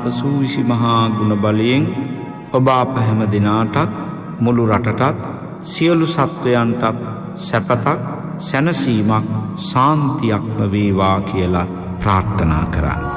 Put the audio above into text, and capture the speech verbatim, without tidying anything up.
සූවිසි මහා ගුණ බලයෙන් ඔබ අප හැම දිනාටත් මුළු රටටත් සියලු සත්වයන්ටත් සැපතක් සැනසීමක් සාන්තියක්ම වේවා කියලා ප්‍රාර්ථනා කරා.